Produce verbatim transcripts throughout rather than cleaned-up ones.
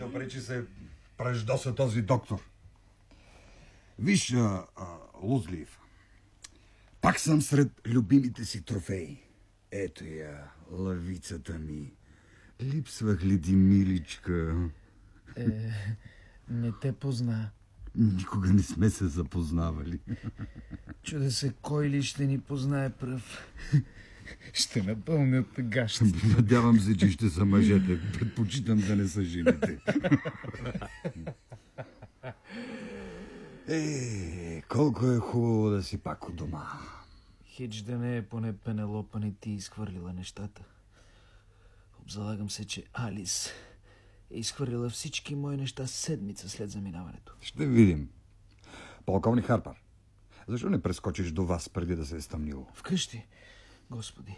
запречи се преждоса този доктор. Виж, а, а, Лузлиев, пак съм сред любимите си трофеи. Ето я, лъвицата ми. Липсвах ли ти, миличка? Е, не те позна. Никога не сме се запознавали. Чуда се кой ли ще ни познае пръв. Ще напълнят гащите. Надявам се, че ще са мъжете. Предпочитам да не са жените. Е, колко е хубаво да си пак у дома. Хич да не е, поне Пенелопа не ти изхвърлила нещата. Обзалагам се, че Алис е изхвърлила всички мои неща седмица след заминаването. Ще видим. Полковник Харпър, защо не прескочиш до вас преди да се е стъмнило? Вкъщи, господи.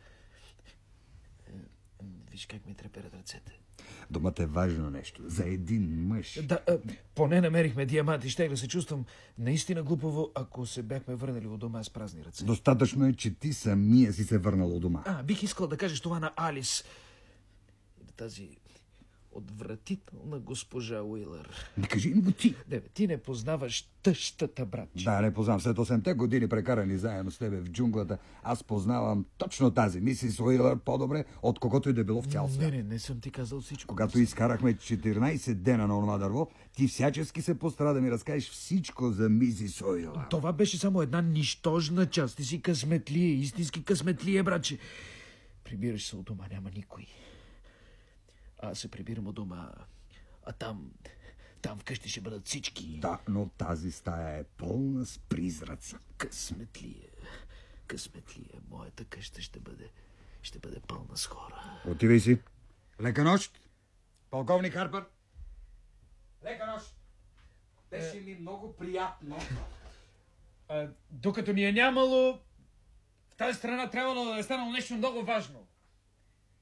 Виж как ми треперят ръцете. Домът е важно нещо. За един мъж. Да, а, поне намерихме диаманти. Щех да се чувствам наистина глупаво, ако се бяхме върнали у дома с празни ръце. Достатъчно е, че ти самия си се върнал у дома. А, бих искал да кажеш това на Алис. И на тази отвратителна госпожа Уилър. Не кажи им го ти. Не, бе, ти не познаваш тъщата, братче. Да, не познавам. След осемте години прекарани заедно с тебе в джунглата, аз познавам точно тази мисис Уилър по-добре, от когото и да било в цял свят. Не, не, не съм ти казал всичко. Когато изкарахме четиринайсет дена на онова дърво, ти всячески се постара да ми разкажеш всичко за мисис Уилър. Това беше само една нищожна част. Ти си късметлие, истински късметлие, братче. Прибираш се от дома, няма никой. Аз се прибирам от дома, а там, там вкъщи ще бъдат всички. Да, но тази стая е пълна с призраци. Късметлие, късметлие, моята къща ще бъде, ще бъде пълна с хора. Отивай си. Лека нощ, полковник Харпър. Лека нощ. Беше ми много приятно. А, докато ни е нямало, в тази страна трябвало да е станало нещо много важно.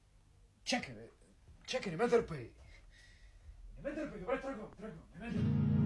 Чакай, бе. Чакай, не ме дърпай. Не ме дърпай, добре, тръгвам, тръгвам, не ме дърпай.